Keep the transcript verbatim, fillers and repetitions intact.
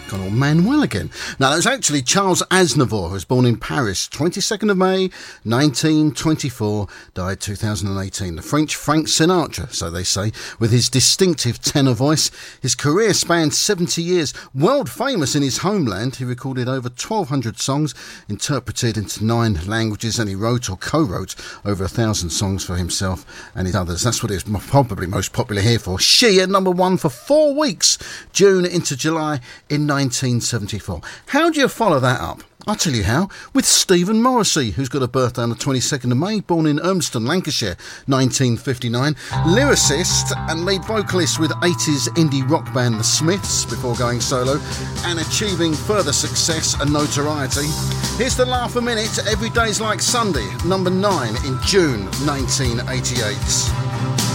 Gone all Manuel again. Now, that's actually Charles Aznavour, who was born in Paris, twenty-second of May, nineteen twenty-four, died two thousand eighteen. The French Frank Sinatra, so they say, with his distinctive tenor voice. His career spanned seventy years. World famous in his homeland, he recorded over twelve hundred songs, interpreted into nine languages, and he wrote or co-wrote over a thousand songs for himself and his others. That's what he's probably most popular here for. She at number one for four weeks, June into July in nineteen seventy-four. How do you follow that up? I'll tell you how. With Stephen Morrissey, who's got a birthday on the twenty-second of May, born in Urmston, Lancashire, nineteen fifty-nine. Lyricist and lead vocalist with eighties indie rock band The Smiths before going solo and achieving further success and notoriety. Here's the Laugh a Minute. Every Day's Like Sunday, number nine in June nineteen eighty-eight.